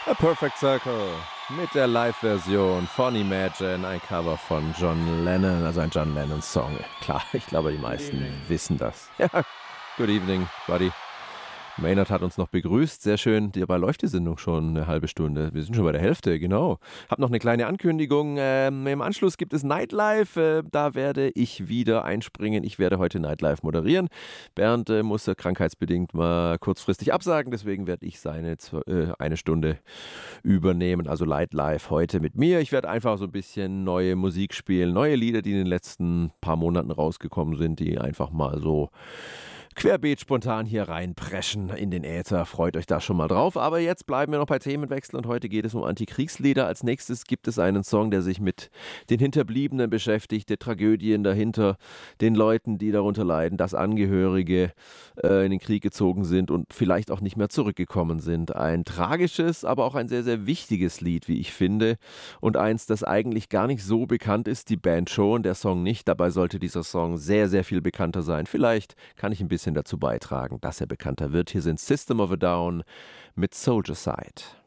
A Perfect Circle mit der Live-Version von Imagine, ein Cover von John Lennon, also ein John Lennon-Song. Klar, ich glaube, die meisten wissen das. Ja, good evening, buddy. Maynard hat uns noch begrüßt, sehr schön. Dabei läuft die Sendung schon eine halbe Stunde. Wir sind schon bei der Hälfte, genau. Hab noch eine kleine Ankündigung. Im Anschluss gibt es Nightlife. Da werde ich wieder einspringen. Ich werde heute Nightlife moderieren. Bernd musste krankheitsbedingt mal kurzfristig absagen, deswegen werde ich seine eine Stunde übernehmen. Also Nightlife heute mit mir. Ich werde einfach so ein bisschen neue Musik spielen, neue Lieder, die in den letzten paar Monaten rausgekommen sind, die einfach mal so querbeet spontan hier reinpreschen in den Äther. Freut euch da schon mal drauf. Aber jetzt bleiben wir noch bei Themenwechsel und heute geht es um Antikriegslieder. Als nächstes gibt es einen Song, der sich mit den Hinterbliebenen beschäftigt, der Tragödien dahinter, den Leuten, die darunter leiden, dass Angehörige in den Krieg gezogen sind und vielleicht auch nicht mehr zurückgekommen sind. Ein tragisches, aber auch ein sehr, sehr wichtiges Lied, wie ich finde. Und eins, das eigentlich gar nicht so bekannt ist, die Band schon, der Song nicht. Dabei sollte dieser Song sehr, sehr viel bekannter sein. Vielleicht kann ich ein bisschen dazu beitragen, dass er bekannter wird. Hier sind System of a Down mit Soldier Side.